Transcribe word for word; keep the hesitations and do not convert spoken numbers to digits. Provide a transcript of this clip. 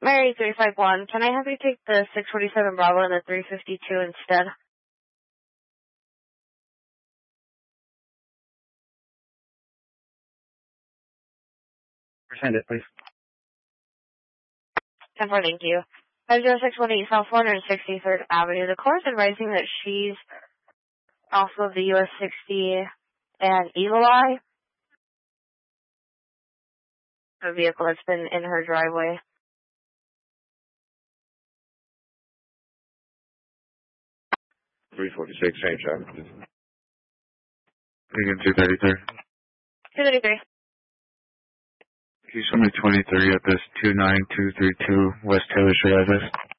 Mary three five one, can I have you take the six forty-seven Bravo and the three fifty-two instead? Send it, please. ten four, thank you. five zero six one eight South one hundred sixty-third Avenue. The car is advising that she's off of the U S sixty and Eagle Eye. The vehicle that's been in her driveway. three forty-six, same traffic. Again, two thirty-three. two thirty-three. Can you show me twenty-three at this two nine two three two West Taylor Street address?